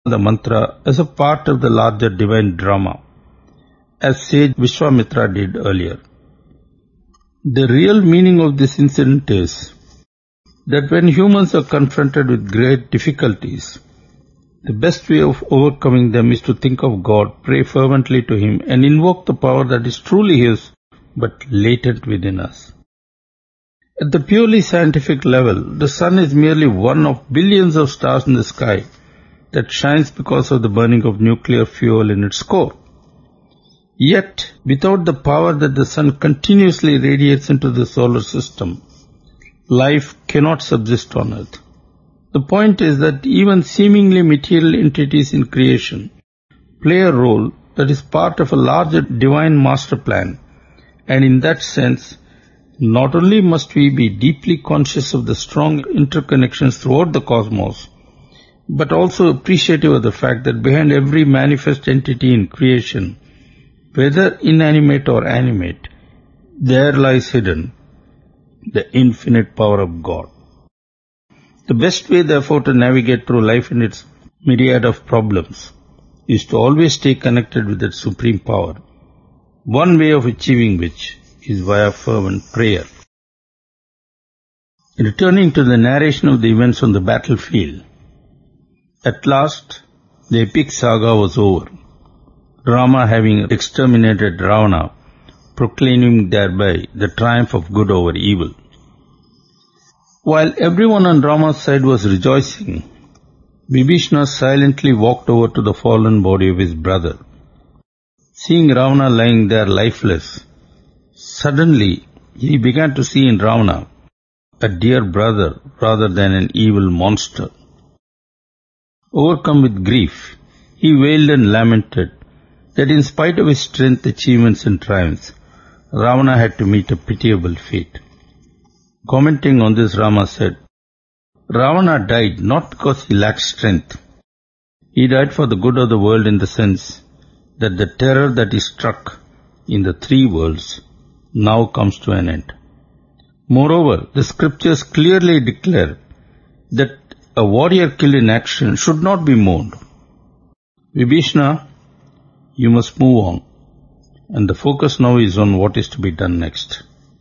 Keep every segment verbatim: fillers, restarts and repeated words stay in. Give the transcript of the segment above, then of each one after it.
the mantra as a part of the larger divine drama, as sage Vishwamitra did earlier. The real meaning of this incident is that when humans are confronted with great difficulties, the best way of overcoming them is to think of God, pray fervently to Him, and invoke the power that is truly His, but latent within us. At the purely scientific level, the sun is merely one of billions of stars in the sky that shines because of the burning of nuclear fuel in its core. Yet, without the power that the sun continuously radiates into the solar system, life cannot subsist on Earth. The point is that even seemingly material entities in creation play a role that is part of a larger divine master plan, and in that sense, not only must we be deeply conscious of the strong interconnections throughout the cosmos, but also appreciative of the fact that behind every manifest entity in creation, whether inanimate or animate, there lies hidden the infinite power of God. The best way, therefore, to navigate through life in its myriad of problems is to always stay connected with that supreme power, one way of achieving which is via fervent prayer. Returning to the narration of the events on the battlefield, at last the epic saga was over, Rama having exterminated Ravana, proclaiming thereby the triumph of good over evil. While everyone on Rama's side was rejoicing, Vibhishana silently walked over to the fallen body of his brother. Seeing Ravana lying there lifeless, suddenly he began to see in Ravana a dear brother rather than an evil monster. Overcome with grief, he wailed and lamented that in spite of his strength, achievements and triumphs, Ravana had to meet a pitiable fate. Commenting on this, Rama said, Ravana died not because he lacked strength. He died for the good of the world in the sense that the terror that he struck in the three worlds now comes to an end. Moreover, the scriptures clearly declare that a warrior killed in action should not be mourned. Vibhishana, you must move on, and the focus now is on what is to be done next.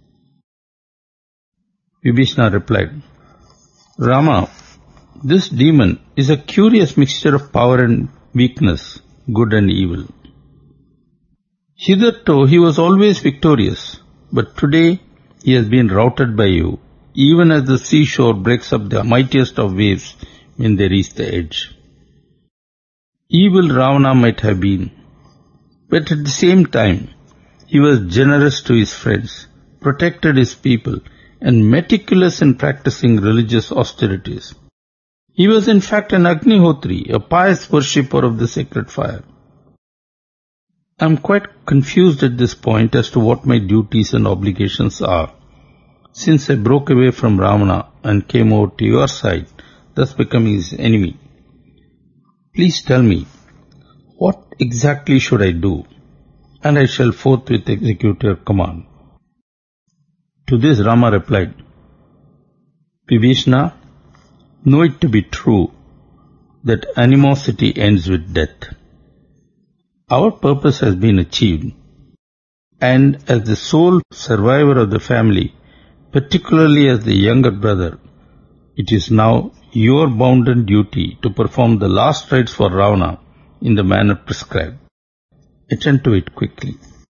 Vibhishana replied, Rama, this demon is a curious mixture of power and weakness, good and evil. Hitherto he was always victorious, but today he has been routed by you, even as the seashore breaks up the mightiest of waves when they reach the edge. Evil Ravana might have been, but at the same time he was generous to his friends, protected his people, and meticulous in practicing religious austerities. He was in fact an Agnihotri, a pious worshipper of the sacred fire. I am quite confused at this point as to what my duties and obligations are, since I broke away from Ravana and came over to your side, thus becoming his enemy. Please tell me, what exactly should I do? And I shall forthwith execute your command. To this Rama replied, Vibhishana, know it to be true that animosity ends with death. Our purpose has been achieved, and as the sole survivor of the family, particularly as the younger brother, it is now your bounden duty to perform the last rites for Ravana in the manner prescribed. Attend to it quickly.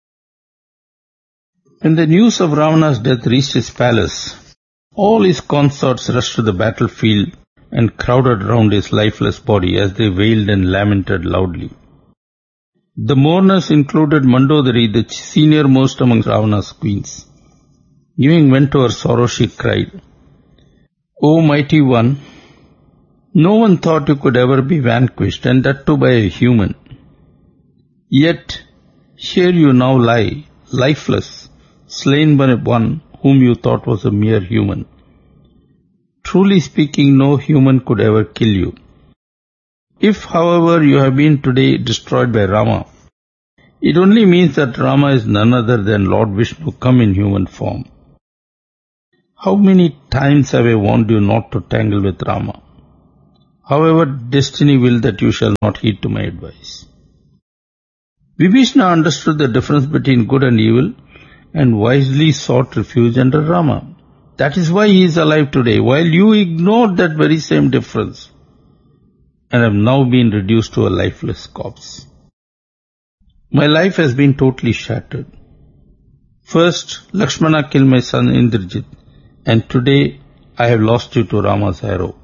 When the news of Ravana's death reached his palace, all his consorts rushed to the battlefield and crowded round his lifeless body as they wailed and lamented loudly. The mourners included Mandodari, the senior most among Ravana's queens. Giving vent to her sorrow, she cried, O mighty one, no one thought you could ever be vanquished, and that too by a human. Yet here you now lie, lifeless, slain by one whom you thought was a mere human. Truly speaking, no human could ever kill you. If, however, you have been today destroyed by Rama, it only means that Rama is none other than Lord Vishnu come in human form. How many times have I warned you not to tangle with Rama? However, destiny will that you shall not heed to my advice. Vibhishana understood the difference between good and evil and wisely sought refuge under Rama. That is why he is alive today, while you ignored that very same difference and have now been reduced to a lifeless corpse. My life has been totally shattered. First, Lakshmana killed my son Indrajit, and today I have lost you to Rama's arrow.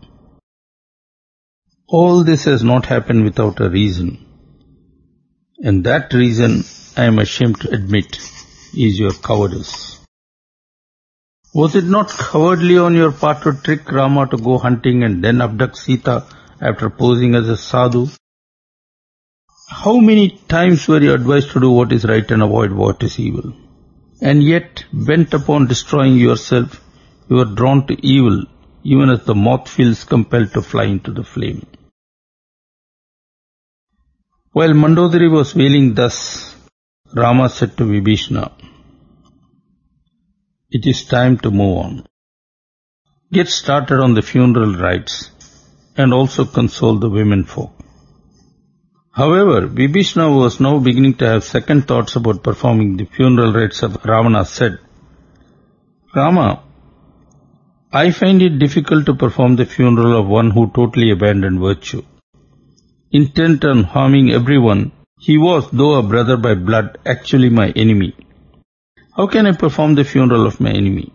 All this has not happened without a reason, and that reason, I am ashamed to admit, is your cowardice. Was it not cowardly on your part to trick Rama to go hunting and then abduct Sita after posing as a sadhu? How many times were you advised to do what is right and avoid what is evil? And yet, bent upon destroying yourself, you are drawn to evil, even as the moth feels compelled to fly into the flame. While Mandodari was wailing thus, Rama said to Vibhishana, "It is time to move on. Get started on the funeral rites and also console the women folk." However, Vibhishana was now beginning to have second thoughts about performing the funeral rites of Ravana said, "Rama, I find it difficult to perform the funeral of one who totally abandoned virtue. Intent on harming everyone, he was, though a brother by blood, actually my enemy. How can I perform the funeral of my enemy?"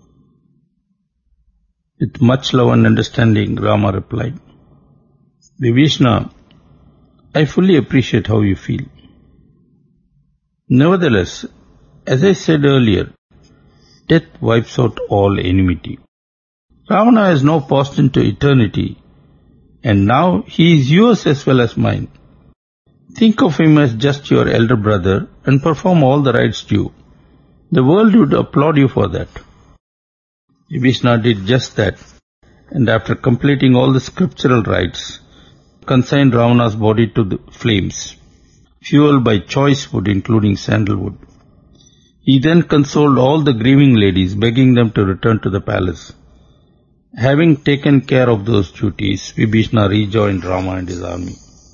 With much love and understanding, Rama replied, "Vibhishana, I fully appreciate how you feel. Nevertheless, as I said earlier, death wipes out all enmity. Ravana has now passed into eternity, and now he is yours as well as mine. Think of him as just your elder brother and perform all the rites due. The world would applaud you for that." Vibhishana did just that, and after completing all the scriptural rites, consigned Ravana's body to the flames, fueled by choice wood including sandalwood. He then consoled all the grieving ladies, begging them to return to the palace. Having taken care of those duties, Vibhishana rejoined Rama and his army.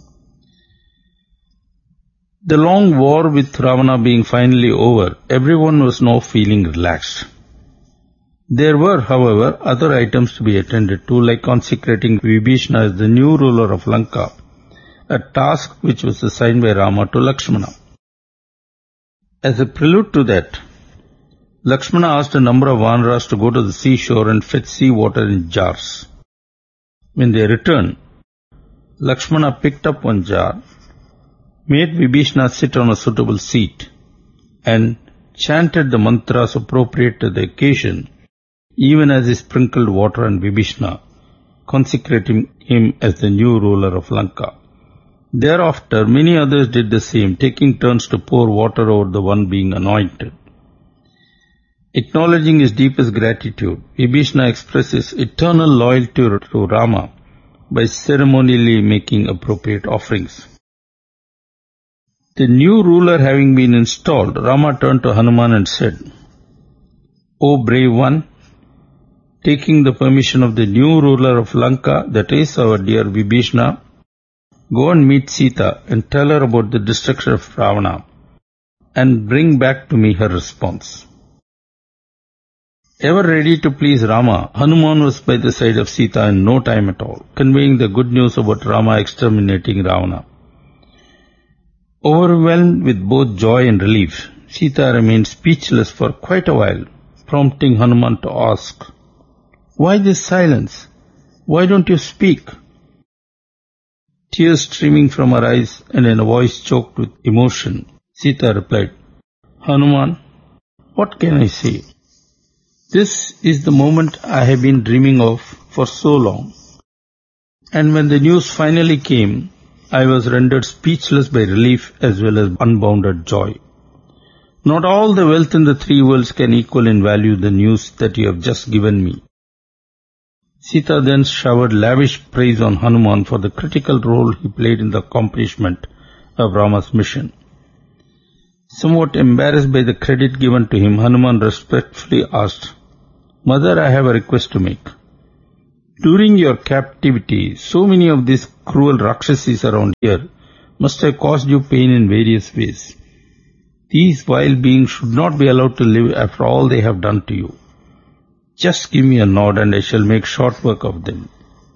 The long war with Ravana being finally over, everyone was now feeling relaxed. There were, however, other items to be attended to, like consecrating Vibhishana as the new ruler of Lanka, a task which was assigned by Rama to Lakshmana. As a prelude to that, Lakshmana asked a number of Vanaras to go to the seashore and fetch sea water in jars. When they returned, Lakshmana picked up one jar, made Vibhishana sit on a suitable seat, and chanted the mantras appropriate to the occasion, even as he sprinkled water on Vibhishana, consecrating him as the new ruler of Lanka. Thereafter, many others did the same, taking turns to pour water over the one being anointed. Acknowledging his deepest gratitude, Vibhishana expresses eternal loyalty to Rama by ceremonially making appropriate offerings. The new ruler having been installed, Rama turned to Hanuman and said, "O brave one, taking the permission of the new ruler of Lanka, that is our dear Vibhishana, go and meet Sita and tell her about the destruction of Ravana and bring back to me her response." Ever ready to please Rama, Hanuman was by the side of Sita in no time at all, conveying the good news about Rama exterminating Ravana. Overwhelmed with both joy and relief, Sita remained speechless for quite a while, prompting Hanuman to ask, "Why this silence? Why don't you speak?" Tears streaming from her eyes and in a voice choked with emotion, Sita replied, "Hanuman, what can I say? This is the moment I have been dreaming of for so long. And when the news finally came, I was rendered speechless by relief as well as unbounded joy. Not all the wealth in the three worlds can equal in value the news that you have just given me." Sita then showered lavish praise on Hanuman for the critical role he played in the accomplishment of Rama's mission. Somewhat embarrassed by the credit given to him, Hanuman respectfully asked, "Mother, I have a request to make. During your captivity, so many of these cruel Rakshasis around here must have caused you pain in various ways. These vile beings should not be allowed to live after all they have done to you. Just give me a nod and I shall make short work of them.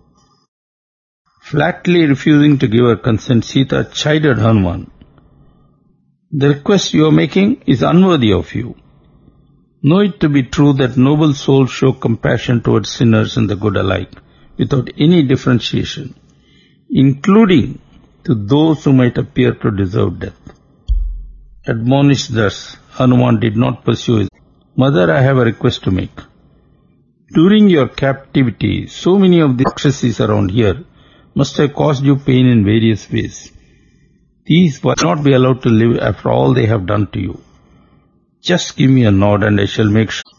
Flatly refusing to give her consent, Sita chided Hanuman. The request you are making is unworthy of you. Know it to be true that noble souls show compassion towards sinners and the good alike, without any differentiation, including to those who might appear to deserve death. Admonished thus, Hanuman did not pursue his mother. I have a request to make. During your captivity, so many of the Rakshasis around here must have caused you pain in various ways. These will not be allowed to live after all they have done to you. Just give me a nod and I shall make sure.